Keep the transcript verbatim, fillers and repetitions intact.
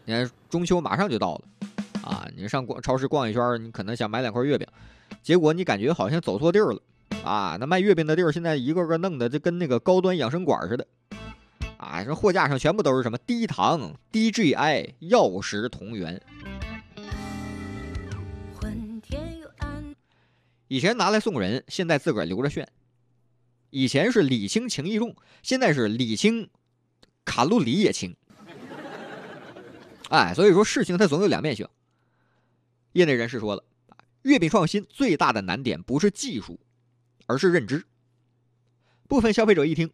你看中秋马上就到了，啊，你上逛超市逛一圈，你可能想买两块月饼，结果你感觉好像走错地儿了，啊，那卖月饼的地儿现在一个个弄的就跟那个高端养生馆似的，啊，这货架上全部都是什么低糖、低 G I、药食同源。以前拿来送人，现在自个儿留着炫。以前是礼轻情意重，现在是礼轻，卡路里也轻。哎，所以说事情它总有两面性。业内人士说了，月饼创新最大的难点不是技术，而是认知。部分消费者一听，